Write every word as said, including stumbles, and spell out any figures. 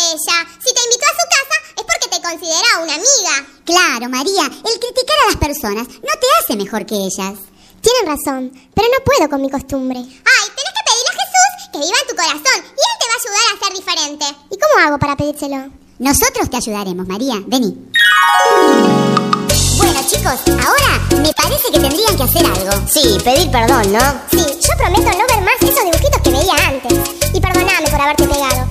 ella. Si te invitó a su casa es porque te considera una amiga. Claro, María, el criticar a las personas no te hace mejor que ellas. Tienen razón, pero no puedo con mi costumbre. Ay, tenés que pedirle a Jesús que viva en tu corazón y él te va a ayudar a ser diferente. ¿Y cómo hago para pedírselo? Nosotros te ayudaremos, María. Vení. Bueno, chicos, ahora me parece que tendrían que hacer algo. Sí, pedir perdón, ¿no? Sí, yo prometo no ver más esos dibujitos que veía antes. Y perdoname por haberte pegado.